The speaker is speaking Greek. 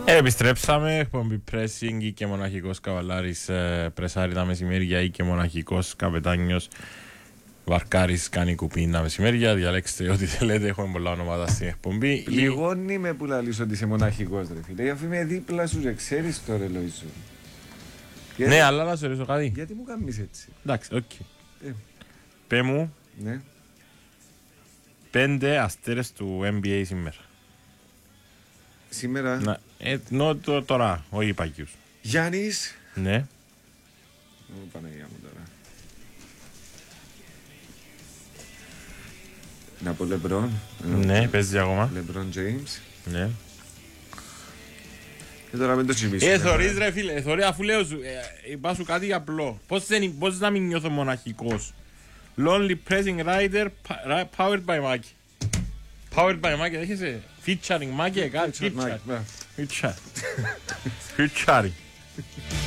Επιστρέψαμε, εκπομπή pressing και μοναχικός καβαλάρης πρεσάρει τα μεσημέρια ή και μοναχικός καπετάνιος βαρκάρης κάνει κουπί τα μεσημέρια. Διαλέξτε ό,τι θέλετε, έχουμε πολλά ονόματα στην εκπομπή. Λιγώνει με που λαλείς ότι είσαι μοναχικός ρε φίλε, αφού είμαι δίπλα σου και ξέρεις το ρε Λοΐζο. Ναι, αλλά να σου ρωτήσω κάτι. Γιατί μου κάνεις έτσι. Εντάξει, οκ. Πέ μου, Ναι. 5 αστέρες του NBA σήμερα. Σήμερα. Τώρα, όχι παγιούς. Γιάννης. Ναι. Παναγία μου τώρα. Να πω Λεμπρόν. Ναι, παίζει ακόμα. Λεμπρόν Τζέιμς. Ναι. Και τώρα μην το τσιμίσουμε. Θωρείς ρε φίλε, θωρεί αφού λέω σου, είπα σου κάτι απλό. Πώς να μην νιώθω μοναχικός. Lonely Pressing Rider Powered by Maki. Powered by Maki, δέχεσαι. Featuring Maki, κάτι. Featuring.